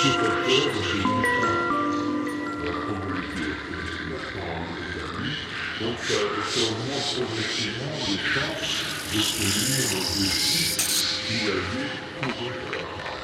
ce facteur est devenu la probabilité est maintenant établie, donc ça augmente progressivement les chances de se produire des sites qui avaient couru